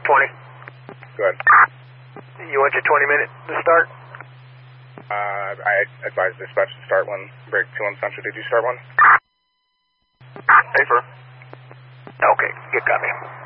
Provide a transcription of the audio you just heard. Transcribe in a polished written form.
Go ahead. You want your 20-minute to start? I advise dispatch to start one. Break 2 on Central. Did you start one? Paper. Okay, get copy.